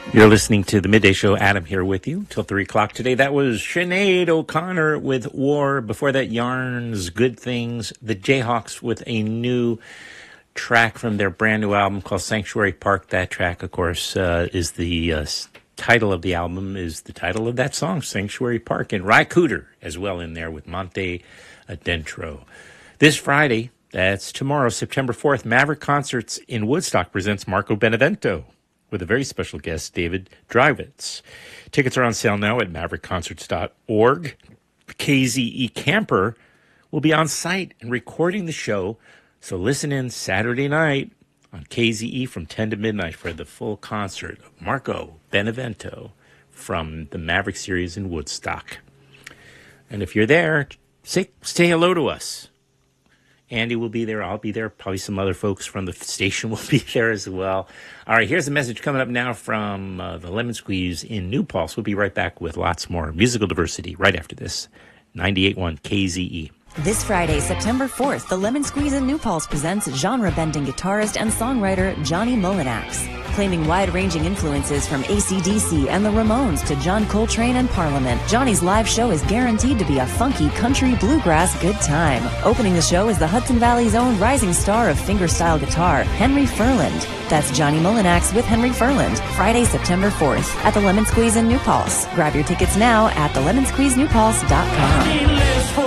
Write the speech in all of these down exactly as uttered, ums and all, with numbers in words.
You're listening to the Midday Show. Adam here with you till three o'clock today. That was Sinead O'Connor with War. Before that, Yarns, Good Things. The Jayhawks with a new track from their brand new album called Sanctuary Park. That track, of course, uh, is the uh, title of the album, is the title of that song, Sanctuary Park. And Ry Cooder as well in there with Monte Adentro. This Friday, that's tomorrow, September fourth, Maverick Concerts in Woodstock presents Marco Benevento with a very special guest, David Drywitz. Tickets are on sale now at maverick concerts dot org. K Z E Camper will be on site and recording the show, so listen in Saturday night on K Z E from ten to midnight for the full concert of Marco Benevento from the Maverick series in Woodstock. And if you're there, say, say hello to us. Andy will be there. I'll be there. Probably some other folks from the station will be there as well. All right, here's a message coming up now from uh, the Lemon Squeeze in New Paltz. We'll be right back with lots more musical diversity right after this. ninety-eight point one K Z E. This Friday, September fourth, the Lemon Squeeze in New Paltz presents genre-bending guitarist and songwriter Johnny Molinax. Claiming wide-ranging influences from A C D C and the Ramones to John Coltrane and Parliament, Johnny's live show is guaranteed to be a funky country bluegrass good time. Opening the show is the Hudson Valley's own rising star of fingerstyle guitar, Henry Furland. That's Johnny Molinax with Henry Furland, Friday, September fourth at the Lemon Squeeze in New Paltz. Grab your tickets now at the lemon squeeze new paltz dot com.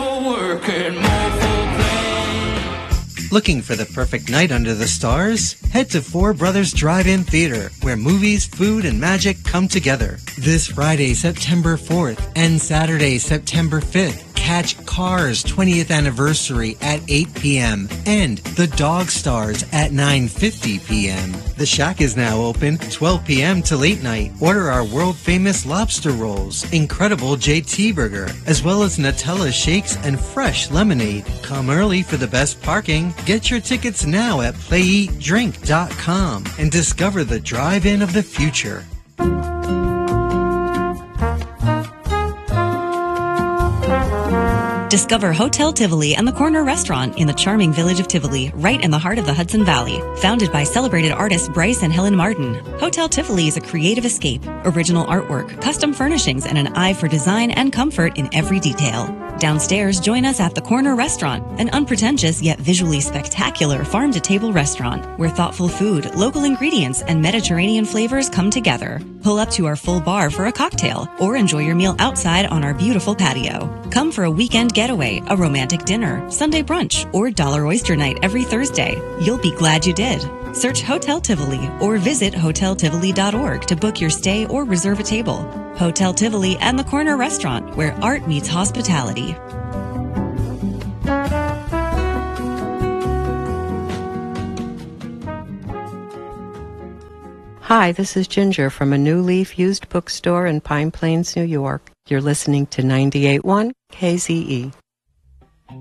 Looking for the perfect night under the stars? Head to Four Brothers Drive-In Theater, where movies, food, and magic come together. This Friday, September fourth, and Saturday, September fifth. Catch Cars twentieth Anniversary at eight p.m. and The Dog Stars at nine fifty p.m. The Shack is now open twelve p.m. to late night. Order our world-famous lobster rolls, incredible J T Burger, as well as Nutella shakes and fresh lemonade. Come early for the best parking. Get your tickets now at play eat drink dot com and discover the drive-in of the future. Discover Hotel Tivoli and the Corner Restaurant in the charming village of Tivoli, right in the heart of the Hudson Valley. Founded by celebrated artists Bryce and Helen Martin, Hotel Tivoli is a creative escape, original artwork, custom furnishings, and an eye for design and comfort in every detail. Downstairs, join us at the Corner Restaurant, an unpretentious yet visually spectacular farm-to-table restaurant where thoughtful food, local ingredients, and Mediterranean flavors come together. Pull up to our full bar for a cocktail or enjoy your meal outside on our beautiful patio. Come for a weekend getaway, a romantic dinner, Sunday brunch, or Dollar Oyster Night every Thursday. You'll be glad you did. Search Hotel Tivoli or visit hotel tivoli dot org to book your stay or reserve a table. Hotel Tivoli and the Corner Restaurant, where art meets hospitality. Hi, this is Ginger from a New Leaf used bookstore in Pine Plains, New York. You're listening to ninety-eight point one K Z E.